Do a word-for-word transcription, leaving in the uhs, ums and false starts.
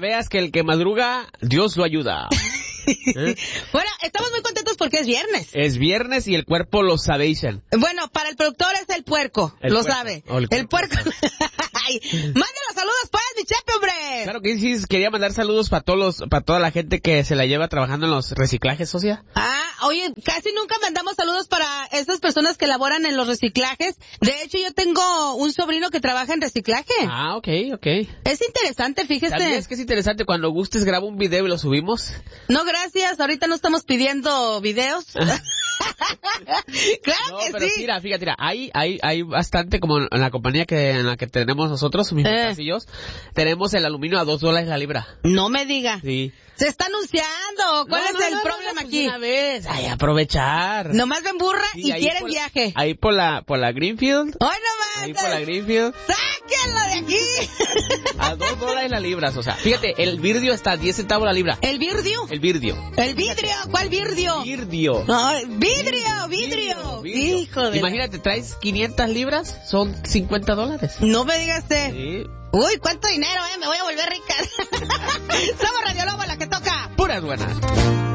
veas que el que madruga, Dios lo ayuda. ¿Eh? Bueno, estamos muy contentos porque es viernes. Es viernes y el cuerpo lo sabe. Bueno, para el productor es el puerco, el lo puerco. sabe. El, el puerco. Mande los saludos pues, mi chepe, hombre. Claro que sí, quería mandar saludos para todos los, para toda la gente que se la lleva trabajando en los reciclajes, socia. Ah, oye, casi nunca mandamos saludos para esas personas que laboran en los reciclajes. De hecho, yo tengo un sobrino que trabaja en reciclaje. Ah, ok, ok. Es interesante, fíjese. Es que es interesante, cuando gustes grabo un video y lo subimos. No, gracias, ahorita no estamos pidiendo videos. Claro no, que pero sí. Mira, fíjate, mira, hay, hay, hay bastante, como en la compañía que en la que tenemos nosotros, mis eh. pasillos, tenemos el aluminio a dos dólares la libra. No me diga. Sí. Se está anunciando. ¿Cuál no, es no, el no, problema no, no, aquí? Una vez. Ay, aprovechar. Nomás ven burra sí, y quieren por, viaje. Ahí por la, por la Greenfield. ¡Ay, nomás! Ahí por la Greenfield. ¡Sáquenlo de aquí! A dos dólares la libra, o sea. Fíjate, el vidrio está a diez centavos la libra. ¿El vidrio? El vidrio. ¿El vidrio? ¿Cuál vidrio? Vidrio. No, vidrio, vidrio. vidrio. Hijo de... Imagínate, traes quinientas libras, son cincuenta dólares. No me digas usted. Sí. Uy, ¿cuánto dinero, eh? Me voy a volver rica. Somos Radio Lobo, la que toca. Puras buenas.